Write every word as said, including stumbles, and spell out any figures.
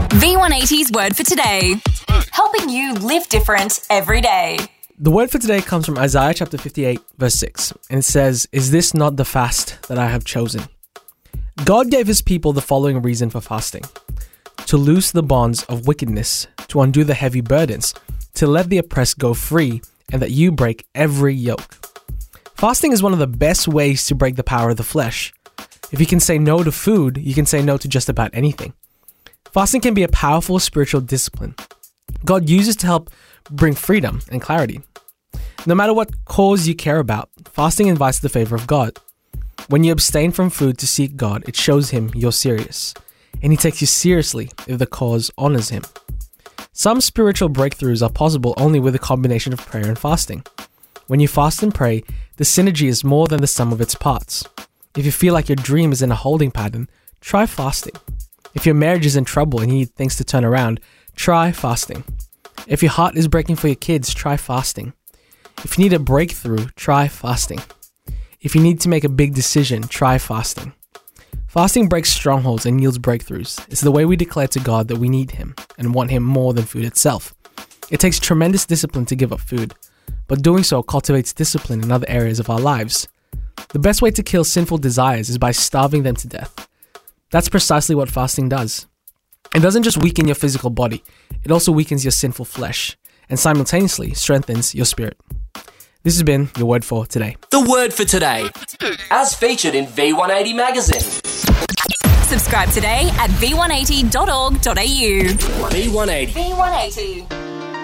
V one eighty's Word for Today, helping you live different every day. The word for today comes from Isaiah chapter fifty-eight, verse six, and it says, "Is this not the fast that I have chosen?" God gave his people the following reason for fasting: to loose the bonds of wickedness, to undo the heavy burdens, to let the oppressed go free, and that you break every yoke. Fasting is one of the best ways to break the power of the flesh. If you can say no to food, you can say no to just about anything. Fasting can be a powerful spiritual discipline God uses to help bring freedom and clarity. No matter what cause you care about, fasting invites the favor of God. When you abstain from food to seek God, it shows him you're serious, and he takes you seriously if the cause honors him. Some spiritual breakthroughs are possible only with a combination of prayer and fasting. When you fast and pray, the synergy is more than the sum of its parts. If you feel like your dream is in a holding pattern, try fasting. If your marriage is in trouble and you need things to turn around, try fasting. If your heart is breaking for your kids, try fasting. If you need a breakthrough, try fasting. If you need to make a big decision, try fasting. Fasting breaks strongholds and yields breakthroughs. It's the way we declare to God that we need him and want him more than food itself. It takes tremendous discipline to give up food, but doing so cultivates discipline in other areas of our lives. The best way to kill sinful desires is by starving them to death. That's precisely what fasting does. It doesn't just weaken your physical body, it also weakens your sinful flesh and simultaneously strengthens your spirit. This has been your Word for Today. The Word for Today, as featured in V one eighty magazine. Subscribe today at v one eighty dot org dot a u. V one eighty. V one eighty.